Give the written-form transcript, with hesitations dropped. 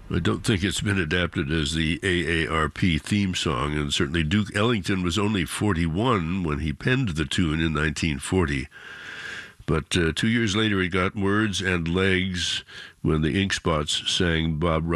I don't think it's been adapted as the AARP theme song, and certainly Duke Ellington was only 41 when he penned the tune in 1940. But 2 years later, it got words and legs when the Ink Spots sang Bob